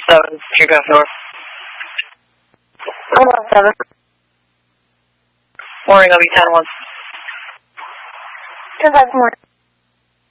7, you're going north. 117. Morning, I'll be 10-1. 10-5 more.